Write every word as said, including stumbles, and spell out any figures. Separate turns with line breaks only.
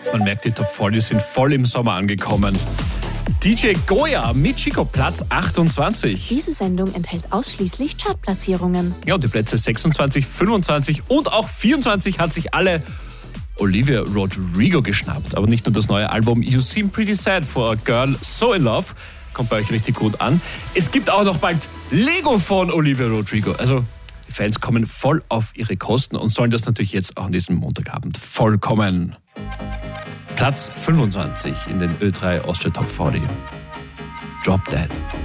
Man merkt, die Top vierzig sind voll im Sommer angekommen. D J Goya mit Chico, Platz achtundzwanzig.
Diese Sendung enthält ausschließlich Chartplatzierungen.
Ja, und die Plätze sechsundzwanzig, fünfundzwanzig und auch vierundzwanzig hat sich alle Olivia Rodrigo geschnappt. Aber nicht nur das neue Album You Seem Pretty Sad for a Girl So in Love kommt bei euch richtig gut an. Es gibt auch noch bald Lego von Olivia Rodrigo. Also die Fans kommen voll auf ihre Kosten und sollen das natürlich jetzt auch an diesem Montagabend vollkommen. Platz fünfundzwanzig in den Ö drei Austria Top vierzig. Drop Dead.